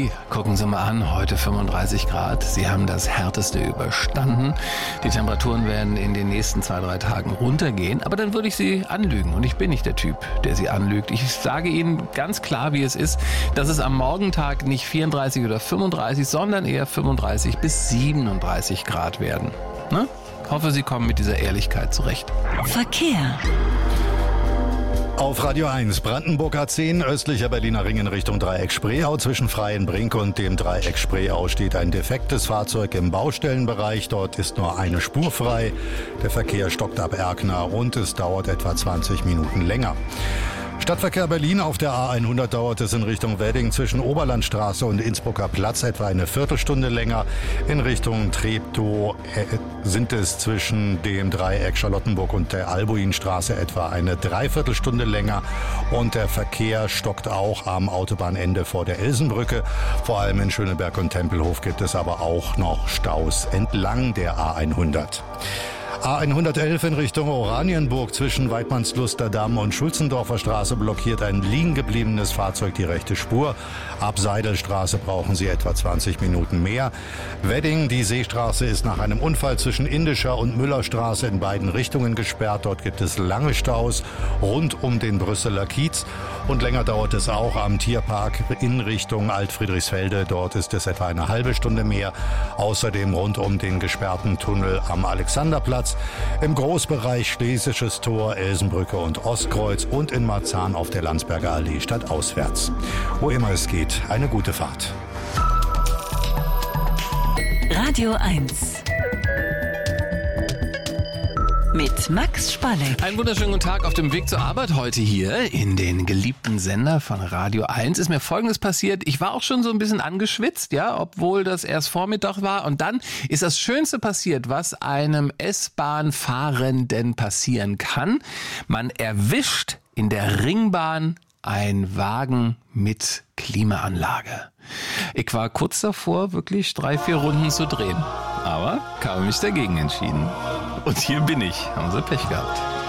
Ui, gucken Sie mal an, heute 35 Grad. Sie haben das Härteste überstanden. Die Temperaturen werden in den nächsten 2-3 Tagen runtergehen. Aber dann würde ich Sie anlügen. Und ich bin nicht der Typ, der Sie anlügt. Ich sage Ihnen ganz klar, wie es ist, dass es am Morgentag nicht 34 oder 35, sondern eher 35 bis 37 Grad werden. Ne? Hoffe, Sie kommen mit dieser Ehrlichkeit zurecht. Verkehr. Auf Radio 1, Brandenburg A10, östlicher Berliner Ring in Richtung Dreieck Spreeau. Zwischen Freienbrink und dem Dreieck Spreeau steht ein defektes Fahrzeug im Baustellenbereich. Dort ist nur eine Spur frei. Der Verkehr stockt ab Erkner und es dauert etwa 20 Minuten länger. Stadtverkehr Berlin auf der A100 dauert es in Richtung Wedding zwischen Oberlandstraße und Innsbrucker Platz etwa eine Viertelstunde länger. In Richtung Treptow sind es zwischen dem Dreieck Charlottenburg und der Albuinstraße etwa eine Dreiviertelstunde länger. Und der Verkehr stockt auch am Autobahnende vor der Elsenbrücke. Vor allem in Schöneberg und Tempelhof gibt es aber auch noch Staus entlang der A100. A111 in Richtung Oranienburg zwischen Weidmannsluster-Damm und Schulzendorfer Straße blockiert ein liegen gebliebenes Fahrzeug die rechte Spur. Ab Seidelstraße brauchen Sie etwa 20 Minuten mehr. Wedding, die Seestraße, ist nach einem Unfall zwischen Indischer und Müllerstraße in beiden Richtungen gesperrt. Dort gibt es lange Staus rund um den Brüsseler Kiez. Und länger dauert es auch am Tierpark in Richtung Altfriedrichsfelde. Dort ist es etwa eine halbe Stunde mehr. Außerdem rund um den gesperrten Tunnel am Alexanderplatz. Im Großbereich Schlesisches Tor, Elsenbrücke und Ostkreuz und in Marzahn auf der Landsberger Allee stadtauswärts. Wo immer es geht, eine gute Fahrt. Radio 1 mit Max Spalleck. Einen wunderschönen guten Tag auf dem Weg zur Arbeit heute hier in den geliebten Sender von Radio 1. Ist mir Folgendes passiert. Ich war auch schon so ein bisschen angeschwitzt, ja, obwohl das erst Vormittag war. Und dann ist das Schönste passiert, was einem S-Bahn-Fahrenden passieren kann. Man erwischt in der Ringbahn ein Wagen mit Klimaanlage. Ich war kurz davor, wirklich 3-4 Runden zu drehen. Aber habe mich dagegen entschieden. Und hier bin ich. Haben Sie Pech gehabt.